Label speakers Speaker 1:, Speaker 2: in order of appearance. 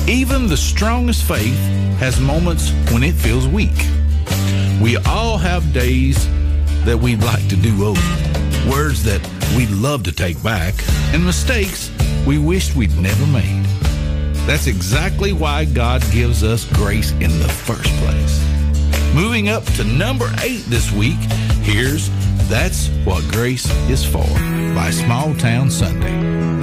Speaker 1: Even the strongest faith has moments when it feels weak. We all have days that we'd like to do over, words that we'd love to take back, and mistakes we wished we'd never made. That's exactly why God gives us grace in the first place. Moving up to number 8 this week, here's That's What Grace Is For by Small Town Sunday.